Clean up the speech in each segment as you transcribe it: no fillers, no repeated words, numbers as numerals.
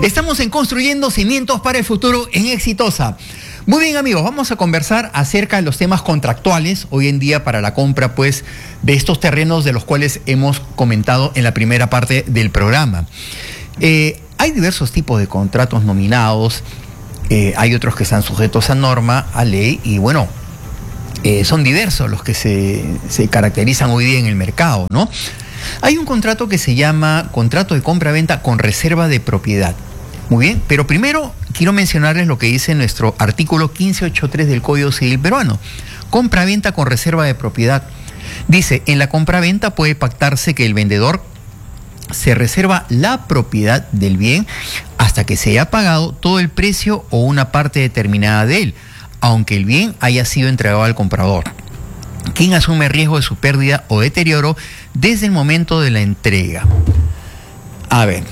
Estamos en Construyendo Cimientos para el Futuro en Exitosa. Muy bien, amigos, vamos a conversar acerca de los temas contractuales hoy en día para la compra, pues, de estos terrenos de los cuales hemos comentado en la primera parte del programa. Hay diversos tipos de contratos nominados, hay otros que están sujetos a norma, a ley, y bueno, son diversos los que se caracterizan hoy día en el mercado, ¿no? Hay un contrato que se llama contrato de compra-venta con reserva de propiedad. Muy bien, pero primero quiero mencionarles lo que dice nuestro artículo 1583 del Código Civil peruano. Compra-venta con reserva de propiedad. Dice, en la compra-venta puede pactarse que el vendedor se reserva la propiedad del bien hasta que se haya pagado todo el precio o una parte determinada de él, aunque el bien haya sido entregado al comprador, quien asume riesgo de su pérdida o deterioro desde el momento de la entrega. A ver,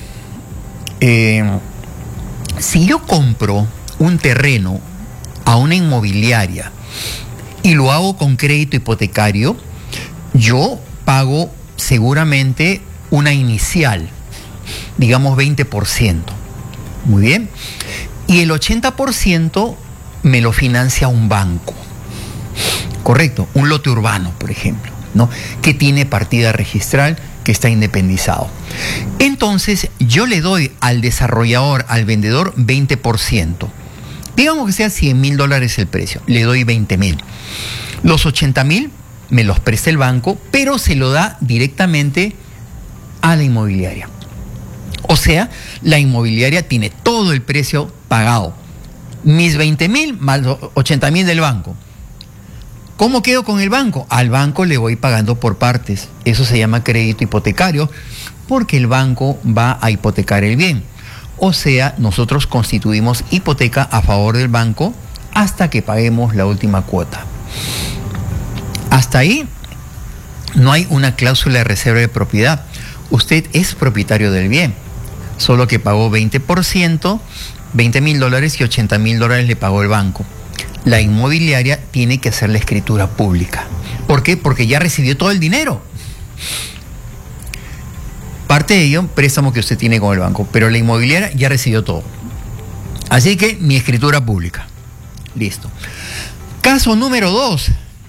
si yo compro un terreno a una inmobiliaria y lo hago con crédito hipotecario, yo pago seguramente una inicial, digamos 20%. Muy bien. Y el 80% me lo financia un banco. Correcto, un lote urbano, por ejemplo, ¿no? Que tiene partida registral, que está independizado. Entonces, yo le doy al desarrollador, al vendedor, 20%. Digamos que sea $100,000 el precio, le doy 20,000. Los 80,000 me los presta el banco, pero se lo da directamente a la inmobiliaria. O sea, la inmobiliaria tiene todo el precio pagado. Mis 20,000 más los 80,000 del banco. ¿Cómo quedo con el banco? Al banco le voy pagando por partes. Eso se llama crédito hipotecario, porque el banco va a hipotecar el bien. O sea, nosotros constituimos hipoteca a favor del banco hasta que paguemos la última cuota. Hasta ahí no hay una cláusula de reserva de propiedad. Usted es propietario del bien, solo que pagó 20%, $20,000 y $80,000 le pagó el banco. La inmobiliaria tiene que hacer la escritura pública. ¿Por qué? Porque ya recibió todo el dinero. Parte de ello, préstamo que usted tiene con el banco, pero la inmobiliaria ya recibió todo. Así que mi escritura pública. Listo. Caso número 2.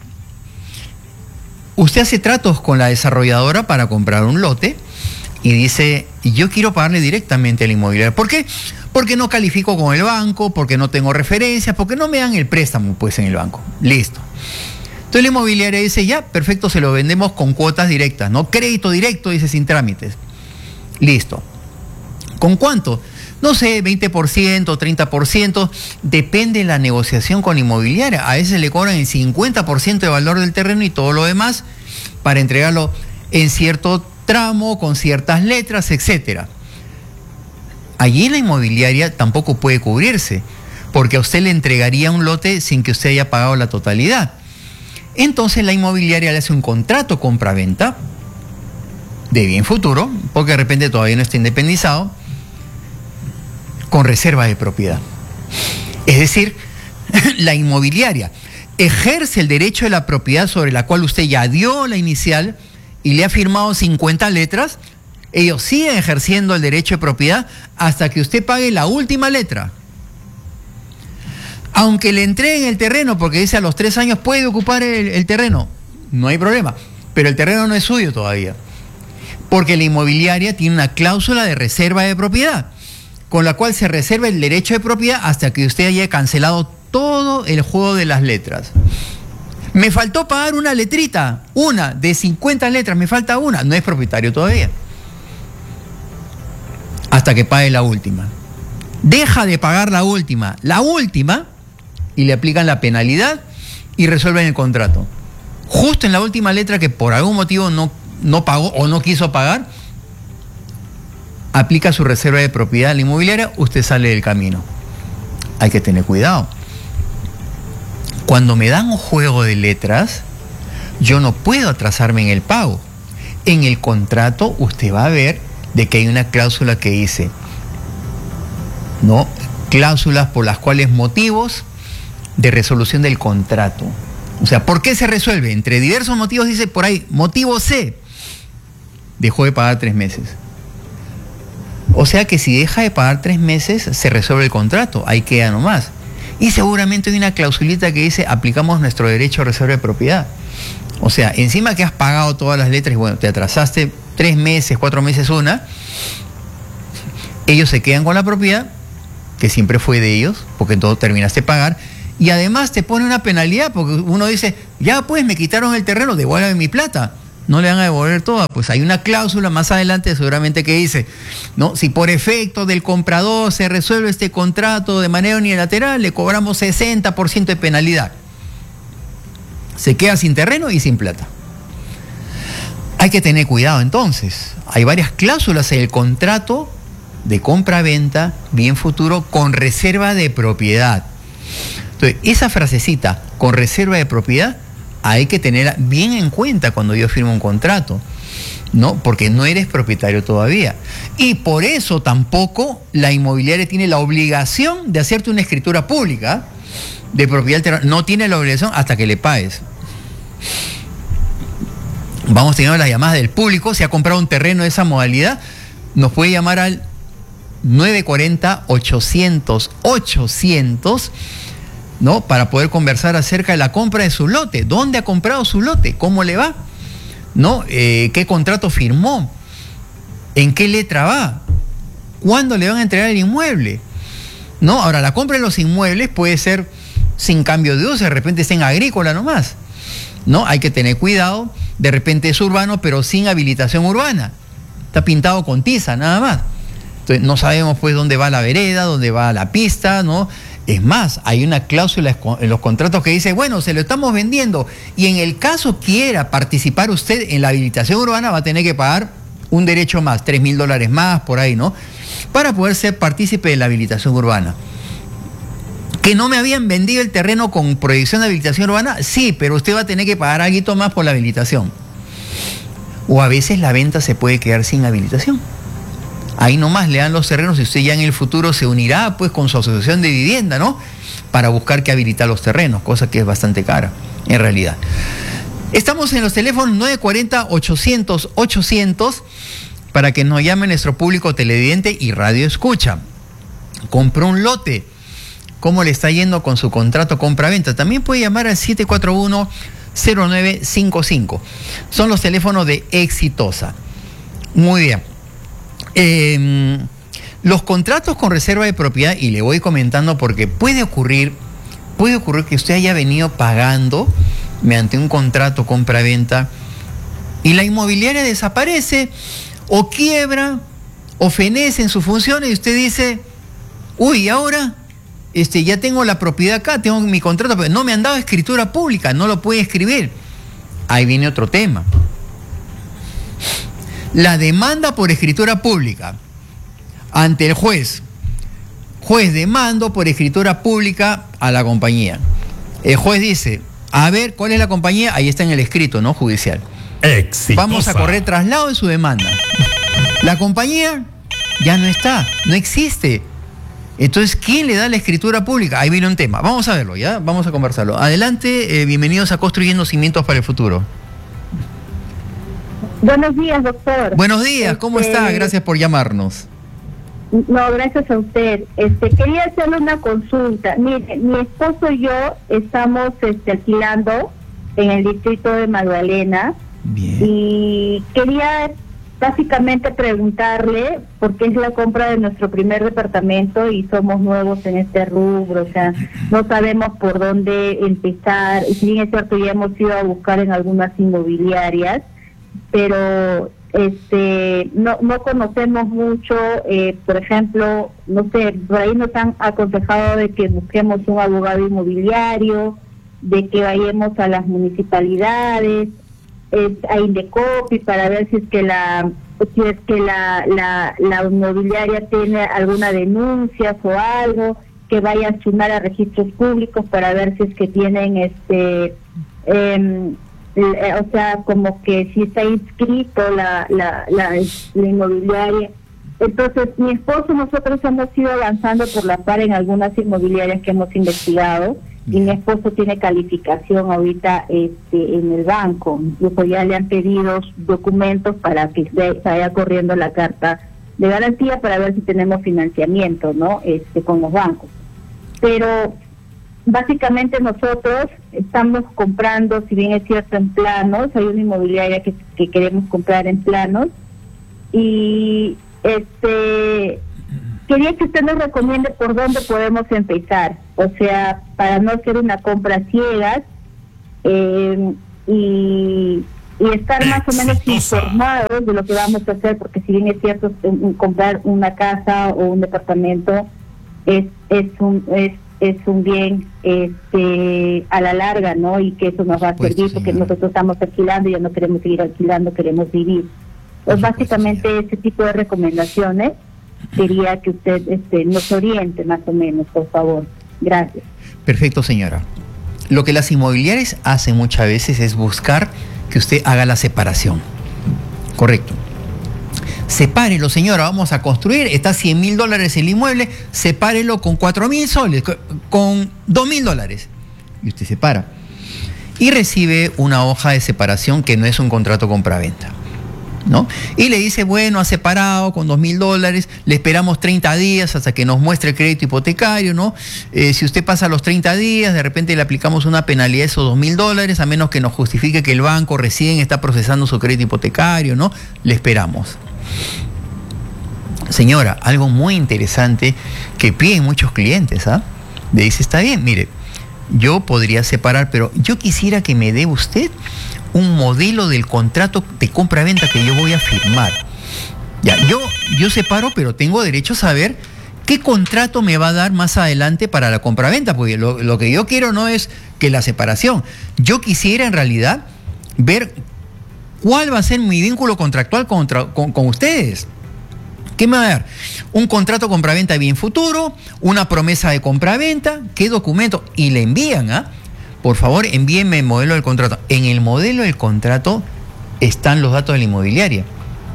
Usted hace tratos con la desarrolladora para comprar un lote y dice, yo quiero pagarle directamente a la inmobiliaria. ¿Por qué? Porque no califico con el banco, porque no tengo referencias, porque no me dan el préstamo pues en el banco. Listo. Entonces la inmobiliaria dice, ya, perfecto, se lo vendemos con cuotas directas, ¿no? Crédito directo, dice, sin trámites. Listo. ¿Con cuánto? No sé, 20%, 30%, depende de la negociación con la inmobiliaria. A veces le cobran el 50% de valor del terreno y todo lo demás para entregarlo en cierto tramo, con ciertas letras, etcétera. Allí la inmobiliaria tampoco puede cubrirse, porque a usted le entregaría un lote sin que usted haya pagado la totalidad. Entonces la inmobiliaria le hace un contrato compra-venta de bien futuro, porque de repente todavía no está independizado, con reserva de propiedad. Es decir, la inmobiliaria ejerce el derecho de la propiedad sobre la cual usted ya dio la inicial y le ha firmado 50 letras. Ellos siguen ejerciendo el derecho de propiedad hasta que usted pague la última letra. Aunque le entreguen el terreno, porque dice a los 3 años puede ocupar el terreno, no hay problema, pero el terreno no es suyo todavía, porque la inmobiliaria tiene una cláusula de reserva de propiedad, con la cual se reserva el derecho de propiedad hasta que usted haya cancelado todo el juego de las letras. Me faltó pagar una letrita, una de 50 letras, me falta una, no es propietario todavía. Hasta que pague la última. Deja de pagar la última, y le aplican la penalidad y resuelven el contrato. Justo en la última letra que por algún motivo no pagó o no quiso pagar, aplica su reserva de propiedad a la inmobiliaria, usted sale del camino. Hay que tener cuidado. Cuando me dan un juego de letras, yo no puedo atrasarme en el pago. En el contrato usted va a ver de que hay una cláusula que dice, ¿no? Cláusulas por las cuales motivos de resolución del contrato. O sea, ¿por qué se resuelve? Entre diversos motivos dice por ahí, motivo C, dejó de pagar 3 meses. O sea que si deja de pagar 3 meses, se resuelve el contrato, ahí queda nomás. Y seguramente hay una clausulita que dice, aplicamos nuestro derecho a reserva de propiedad. O sea, encima que has pagado todas las letras y bueno, te atrasaste 3 meses, 4 meses ellos se quedan con la propiedad, que siempre fue de ellos, porque todo terminaste de pagar, y además te pone una penalidad, porque uno dice, ya pues me quitaron el terreno, devuélveme mi plata. No le van a devolver toda, pues hay una cláusula más adelante seguramente que dice, ¿no? Si por efecto del comprador se resuelve este contrato de manera unilateral, le cobramos 60% de penalidad. Se queda sin terreno y sin plata. Hay que tener cuidado entonces. Hay varias cláusulas en el contrato de compra-venta, bien futuro, con reserva de propiedad. Entonces, esa frasecita, con reserva de propiedad, hay que tenerla bien en cuenta cuando yo firmo un contrato, ¿no? Porque no eres propietario todavía. Y por eso tampoco la inmobiliaria tiene la obligación de hacerte una escritura pública de propiedad. No tiene la obligación hasta que le pagues. Vamos teniendo las llamadas del público. Si ha comprado un terreno de esa modalidad, nos puede llamar al 940-800-800, ¿no? Para poder conversar acerca de la compra de su lote. ¿Dónde ha comprado su lote? ¿Cómo le va? ¿No? ¿Qué contrato firmó? ¿En qué letra va? ¿Cuándo le van a entregar el inmueble? ¿No? Ahora, la compra de los inmuebles puede ser sin cambio de uso, de repente es en agrícola nomás, ¿no? Hay que tener cuidado, de repente es urbano, pero sin habilitación urbana. Está pintado con tiza, nada más. Entonces, no sabemos pues dónde va la vereda, dónde va la pista, ¿no? Es más, hay una cláusula en los contratos que dice, bueno, se lo estamos vendiendo y en el caso quiera participar usted en la habilitación urbana va a tener que pagar un derecho más, $3,000 más, por ahí, ¿no? Para poder ser partícipe de la habilitación urbana. ¿Que no me habían vendido el terreno con proyección de habilitación urbana? Sí, pero usted va a tener que pagar algo más por la habilitación. O a veces la venta se puede quedar sin habilitación. Ahí nomás le dan los terrenos y usted ya en el futuro se unirá pues con su asociación de vivienda, ¿no? Para buscar que habilitar los terrenos, cosa que es bastante cara, en realidad. Estamos en los teléfonos 940-800-800 para que nos llame nuestro público televidente y radio escucha. Compró un lote. ¿Cómo le está yendo con su contrato compra-venta? También puede llamar al 741-0955. Son los teléfonos de Exitosa. Muy bien. Los contratos con reserva de propiedad, y le voy comentando porque puede ocurrir que usted haya venido pagando mediante un contrato compra-venta y la inmobiliaria desaparece o quiebra o fenece en sus funciones y usted dice, uy, ahora ya tengo la propiedad acá, tengo mi contrato, pero no me han dado escritura pública, no lo puede escribir. Ahí viene otro tema. La demanda por escritura pública ante el juez. Juez demando por escritura pública a la compañía. El juez dice, a ver, ¿cuál es la compañía? Ahí está en el escrito, ¿no? Judicial. Exitosa. Vamos a correr traslado de su demanda. La compañía ya no está, no existe. Entonces, ¿quién le da la escritura pública? Ahí viene un tema. Vamos a verlo, ¿ya? Vamos a conversarlo. Adelante, bienvenidos a Construyendo Cimientos para el Futuro. Buenos días, doctor. Buenos días, ¿cómo está? Gracias por llamarnos. No, gracias a usted. Quería hacerle una consulta. Mire, mi esposo y yo estamos alquilando en el distrito de Magdalena. Bien. Y quería básicamente preguntarle, porque es la compra de nuestro primer departamento y somos nuevos en este rubro, o sea, no sabemos por dónde empezar. Y si bien es cierto, ya hemos ido a buscar en algunas inmobiliarias, pero no conocemos mucho. Por ejemplo, no sé, por ahí nos han aconsejado de que busquemos un abogado inmobiliario, de que vayamos a las municipalidades, a Indecopi, para ver si es que la inmobiliaria tiene alguna denuncia o algo, que vaya a sumar a registros públicos para ver si es que tienen o sea, como que si está inscrito la inmobiliaria. Entonces, mi esposo y nosotros hemos ido avanzando por la par en algunas inmobiliarias que hemos investigado, y mi esposo tiene calificación ahorita en el banco. Incluso ya le han pedido documentos para que se vaya corriendo la carta de garantía para ver si tenemos financiamiento, ¿no? Con los bancos. Pero básicamente nosotros estamos comprando, si bien es cierto, en planos. Hay una inmobiliaria que queremos comprar en planos, y quería que usted nos recomiende por dónde podemos empezar, o sea, para no hacer una compra ciegas, y estar más o menos informados de lo que vamos a hacer, porque si bien es cierto, comprar una casa o un departamento es un bien a la larga, ¿no? Y que eso nos va a servir, porque nosotros estamos alquilando y ya no queremos seguir alquilando, queremos vivir. Pues básicamente ese tipo de recomendaciones quería que usted nos oriente más o menos, por favor. Gracias. Perfecto, señora. Lo que las inmobiliarias hacen muchas veces es buscar que usted haga la separación. Correcto. Sepárelo, señora, vamos a construir, está $100,000 el inmueble, sepárelo con 4,000 soles, con $2,000. Y usted separa. Y recibe una hoja de separación que no es un contrato compraventa, ¿no? Y le dice, bueno, ha separado con $2,000, le esperamos 30 días hasta que nos muestre el crédito hipotecario, ¿no? Si usted pasa los 30 días, de repente le aplicamos una penalidad de esos $2,000, a menos que nos justifique que el banco recién está procesando su crédito hipotecario, ¿no? Le esperamos. Señora, algo muy interesante que piden muchos clientes, ¿ah? Le dice, está bien, mire, yo podría separar, pero yo quisiera que me dé usted un modelo del contrato de compra-venta que yo voy a firmar. Ya, yo separo, pero tengo derecho a saber qué contrato me va a dar más adelante para la compra-venta, porque lo que yo quiero no es que la separación. Yo quisiera en realidad ver cuál va a ser mi vínculo contractual con ustedes. ¿Qué me va a dar? Un contrato compraventa de bien futuro, una promesa de compraventa, ¿qué documento? Y le envían, ¿ah? Por favor, envíenme el modelo del contrato. En el modelo del contrato están los datos de la inmobiliaria.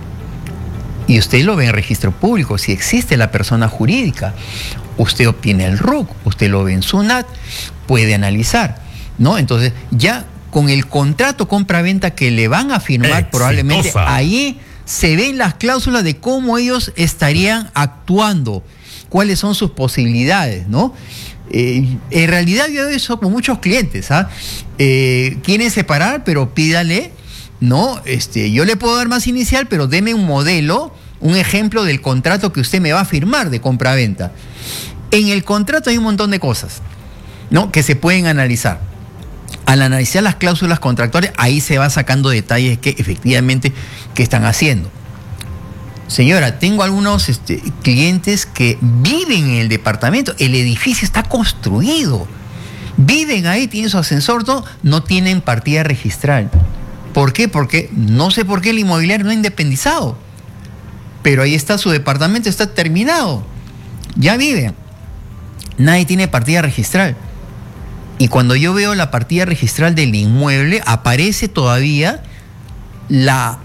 Y usted lo ve en registro público, si existe la persona jurídica. Usted obtiene el RUC, usted lo ve en SUNAT, puede analizar, ¿no? Entonces, ya con el contrato compra-venta que le van a firmar, probablemente ahí se ven las cláusulas de cómo ellos estarían actuando, cuáles son sus posibilidades, ¿no? En realidad yo veo eso con muchos clientes, ¿ah? Quieren separar, pero pídale, ¿no? Yo le puedo dar más inicial, pero deme un modelo, un ejemplo del contrato que usted me va a firmar de compra-venta. En el contrato hay un montón de cosas, ¿no?, que se pueden analizar. Al analizar las cláusulas contractuales, ahí se va sacando detalles que efectivamente que están haciendo. Señora, tengo algunos clientes que viven en el departamento, el edificio está construido, viven ahí, tienen su ascensor, todo, no tienen partida registral. ¿Por qué? Porque no sé por qué el inmobiliario no ha independizado, pero ahí está su departamento, está terminado, ya viven, nadie tiene partida registral. Y cuando yo veo la partida registral del inmueble, aparece todavía la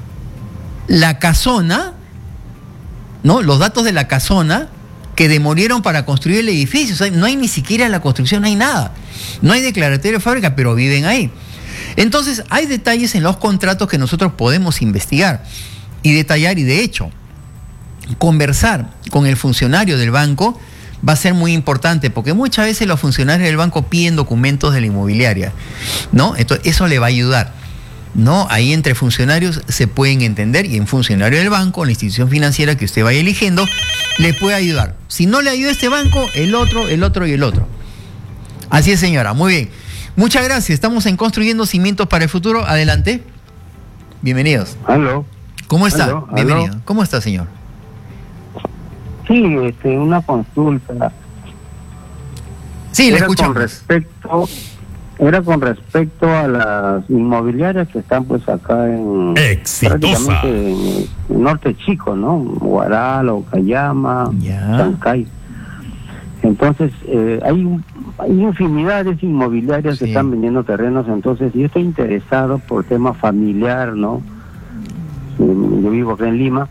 casona, ¿no? Los datos de la casona que demolieron para construir el edificio. O sea, no hay ni siquiera la construcción, no hay nada. No hay declaratorio de fábrica, pero viven ahí. Entonces, hay detalles en los contratos que nosotros podemos investigar y detallar, y de hecho, conversar con el funcionario del banco va a ser muy importante, porque muchas veces los funcionarios del banco piden documentos de la inmobiliaria, ¿no? Entonces, eso le va a ayudar, ¿no? Ahí entre funcionarios se pueden entender, y en funcionario del banco, la institución financiera que usted vaya eligiendo, le puede ayudar. Si no le ayuda este banco, el otro y el otro. Así es, señora. Muy bien. Muchas gracias. Estamos en Construyendo Cimientos para el Futuro. Adelante. Bienvenidos. Aló. ¿Cómo está? Aló. Bienvenido. ¿Cómo está, señor? Sí, una consulta. Sí, le escuchamos. Era con respecto a las inmobiliarias que están pues acá en prácticamente en el norte chico, ¿no? Huaral, Okayama, Chancay. Entonces, hay infinidades inmobiliarias que están vendiendo terrenos. Entonces, yo estoy interesado por tema familiar, ¿no? Yo vivo acá en Lima.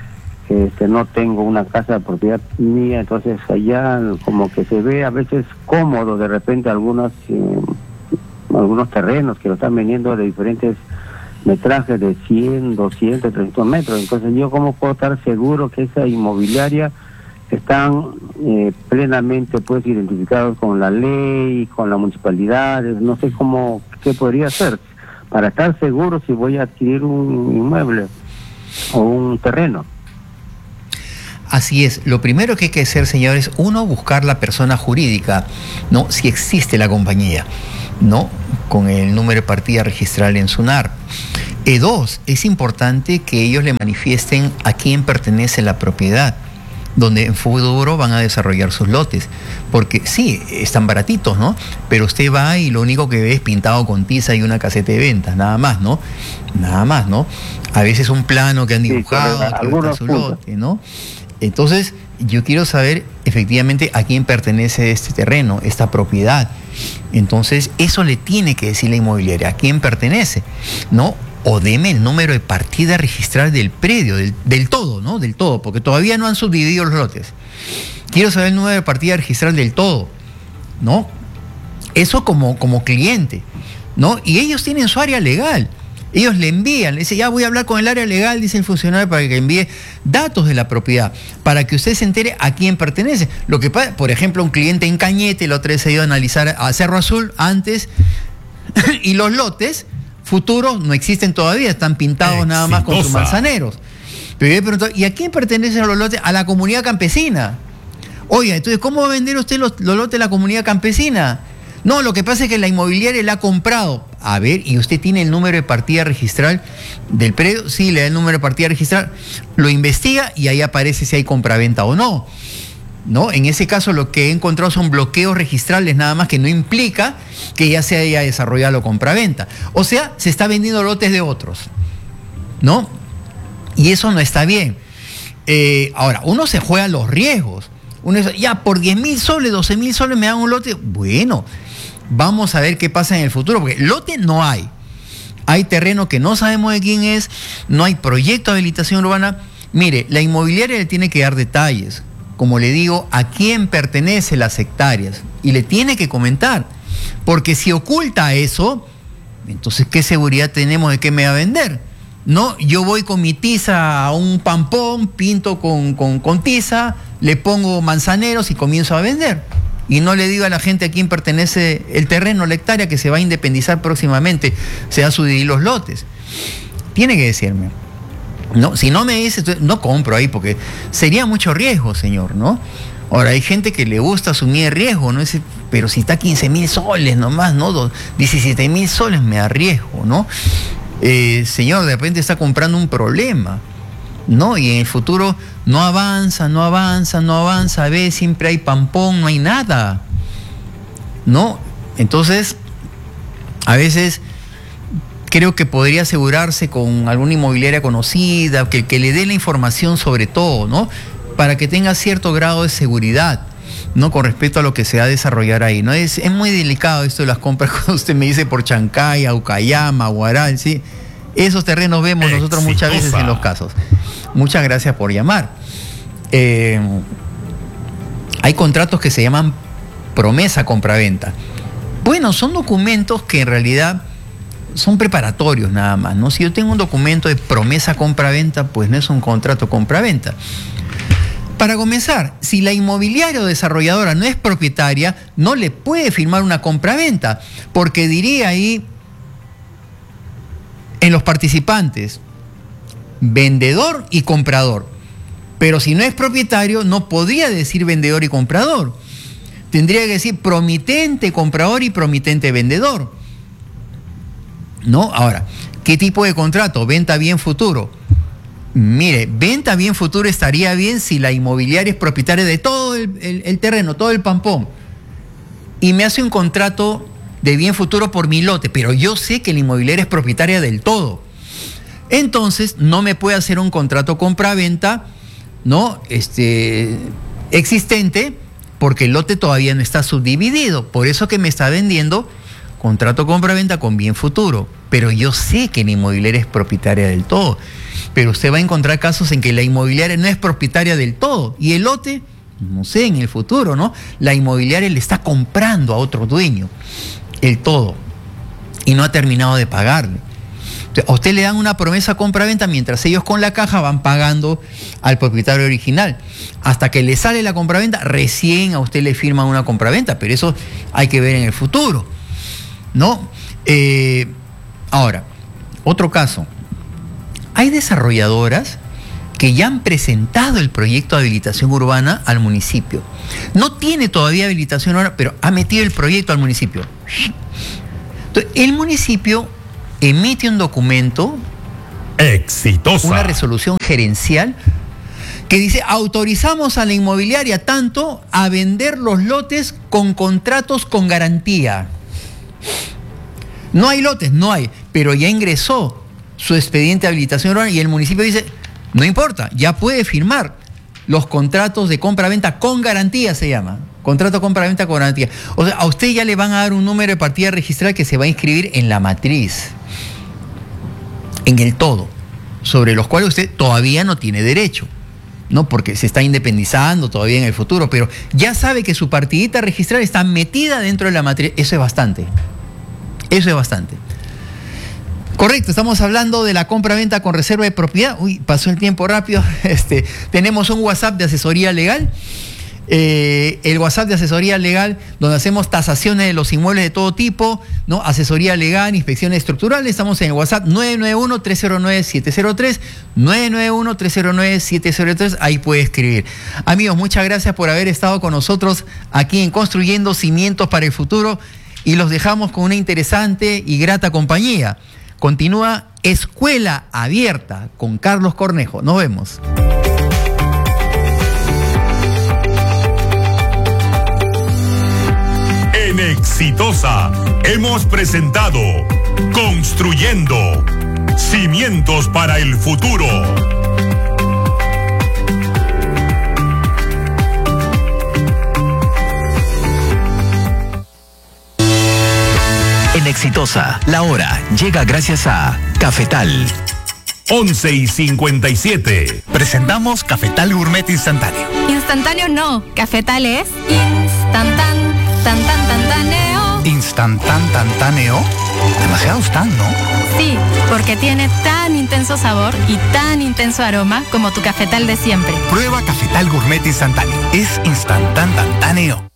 No tengo una casa de propiedad mía, entonces allá como que se ve a veces cómodo de repente algunos terrenos que lo están vendiendo de diferentes metrajes de 100, 200, 300 metros. Entonces, ¿yo cómo puedo estar seguro que esa inmobiliaria están plenamente pues identificados con la ley, con las municipalidades? No sé qué podría hacer para estar seguro si voy a adquirir un inmueble o un terreno. Así es. Lo primero que hay que hacer, señores, uno, buscar la persona jurídica, ¿no? Si existe la compañía, ¿no? Con el número de partida registral en SUNAR. Dos, es importante que ellos le manifiesten a quién pertenece la propiedad, donde en futuro van a desarrollar sus lotes. Porque sí, están baratitos, ¿no? Pero usted va y lo único que ve es pintado con tiza y una caseta de ventas, nada más, ¿no? Nada más, ¿no? A veces un plano que han dibujado, que está su lote, ¿no? Entonces, yo quiero saber efectivamente a quién pertenece este terreno, esta propiedad. Entonces, eso le tiene que decir la inmobiliaria, a quién pertenece, ¿no? O deme el número de partida registral del predio, del todo, ¿no? Del todo, porque todavía no han subdividido los lotes. Quiero saber el número de partida registral del todo, ¿no? Eso como cliente, ¿no? Y ellos tienen su área legal. Ellos le envían, le dicen, ya voy a hablar con el área legal, dice el funcionario, para que envíe datos de la propiedad, para que usted se entere a quién pertenece. Lo que pasa, por ejemplo, un cliente en Cañete, la otra vez se dio a analizar a Cerro Azul antes, y los lotes futuros no existen todavía, están pintados nada más con sus manzaneros. Pero yo le pregunto, ¿y a quién pertenecen los lotes? A la comunidad campesina. Oiga, entonces, ¿cómo va a vender usted los lotes de la comunidad campesina? No, lo que pasa es que la inmobiliaria la ha comprado. A ver, ¿y usted tiene el número de partida registral del predio? Sí, le da el número de partida registral, lo investiga y ahí aparece si hay compraventa o no. ¿No? En ese caso lo que he encontrado son bloqueos registrales nada más, que no implica que ya se haya desarrollado la compraventa. O sea, se está vendiendo lotes de otros, ¿no? Y eso no está bien. Ahora, uno se juega los riesgos. Uno dice, ya, por 10.000 soles, 12.000 soles me dan un lote. Bueno, vamos a ver qué pasa en el futuro, porque lote no hay. Hay terreno que no sabemos de quién es, no hay proyecto de habilitación urbana. Mire, la inmobiliaria le tiene que dar detalles, como le digo, a quién pertenecen las hectáreas, y le tiene que comentar, porque si oculta eso, entonces ¿qué seguridad tenemos de qué me va a vender? No, yo voy con mi tiza a un pampón, pinto con tiza, le pongo manzaneros y comienzo a vender. Y no le digo a la gente a quién pertenece el terreno, la hectárea que se va a independizar próximamente, se va a subdividir los lotes. Tiene que decirme. No, si no me dice, no compro ahí, porque sería mucho riesgo, señor, ¿no? Ahora, hay gente que le gusta asumir el riesgo, ¿no? Pero si está 15.000 soles nomás, ¿no? 17.000 soles me arriesgo, ¿no? Señor, de repente está comprando un problema, ¿no? Y en el futuro no avanza, a ver, siempre hay pampón, no hay nada, ¿no? Entonces, a veces creo que podría asegurarse con alguna inmobiliaria conocida, que le dé la información sobre todo, ¿no? Para que tenga cierto grado de seguridad, ¿no? Con respecto a lo que se va a desarrollar ahí, ¿no? Es muy delicado esto de las compras, cuando usted me dice por Chancay, Ucayama, Huaral, ¿sí? Esos terrenos vemos nosotros muchas veces en los casos. Muchas gracias por llamar. Hay contratos que se llaman promesa compraventa. Bueno, son documentos que en realidad son preparatorios nada más, ¿no? Si yo tengo un documento de promesa compraventa, pues no es un contrato compraventa. Para comenzar, si la inmobiliaria o desarrolladora no es propietaria, no le puede firmar una compraventa, porque diría ahí en los participantes, vendedor y comprador. Pero si no es propietario, no podría decir vendedor y comprador. Tendría que decir promitente comprador y promitente vendedor, ¿no? Ahora, ¿qué tipo de contrato? Venta bien futuro. Mire, venta bien futuro estaría bien si la inmobiliaria es propietaria de todo el terreno, todo el pampón, y me hace un contrato de bien futuro por mi lote, pero yo sé que la inmobiliaria es propietaria del todo. Entonces, no me puede hacer un contrato compra-venta, ¿no? Existente, porque el lote todavía no está subdividido. Por eso que me está vendiendo contrato compra-venta con bien futuro. Pero yo sé que la inmobiliaria es propietaria del todo. Pero usted va a encontrar casos en que la inmobiliaria no es propietaria del todo. Y el lote, no sé, en el futuro, ¿no? La inmobiliaria le está comprando a otro dueño el todo y no ha terminado de pagarle. A usted le dan una promesa compra-venta mientras ellos con la caja van pagando al propietario original. Hasta que le sale la compra-venta, recién a usted le firman una compra-venta, pero eso hay que ver en el futuro, ¿no? Ahora, otro caso. Hay desarrolladoras que ya han presentado el proyecto de habilitación urbana al municipio. No tiene todavía habilitación urbana, pero ha metido el proyecto al municipio. Entonces, el municipio emite un documento, exitosa, una resolución gerencial, que dice: autorizamos a la inmobiliaria tanto a vender los lotes con contratos con garantía. No hay lotes, no hay, pero ya ingresó su expediente de habilitación urbana y el municipio dice: no importa, ya puede firmar los contratos de compra-venta con garantía, se llama. Contrato de compra-venta con garantía. O sea, a usted ya le van a dar un número de partida registral que se va a inscribir en la matriz, en el todo, sobre los cuales usted todavía no tiene derecho, ¿no? Porque se está independizando todavía en el futuro, pero ya sabe que su partidita registral está metida dentro de la matriz. Eso es bastante. Eso es bastante. Correcto, estamos hablando de la compra-venta con reserva de propiedad. Uy, pasó el tiempo rápido. Tenemos un WhatsApp de asesoría legal. El WhatsApp de asesoría legal, donde hacemos tasaciones de los inmuebles de todo tipo, ¿no? Asesoría legal, inspecciones estructurales. Estamos en el WhatsApp 991-309-703, 991-309-703. Ahí puede escribir. Amigos, muchas gracias por haber estado con nosotros aquí en Construyendo Cimientos para el Futuro, y los dejamos con una interesante y grata compañía. Continúa Escuela Abierta con Carlos Cornejo. Nos vemos. En Exitosa hemos presentado Construyendo Cimientos para el Futuro. En Exitosa, la hora llega gracias a Cafetal. 11:57. Presentamos Cafetal Gourmet Instantáneo. Instantáneo no, Cafetal es instantáneo. ¿Instantáneo? Demasiado instant, ¿no? Sí, porque tiene tan intenso sabor y tan intenso aroma como tu Cafetal de siempre. Prueba Cafetal Gourmet Instantáneo. Es instantáneo.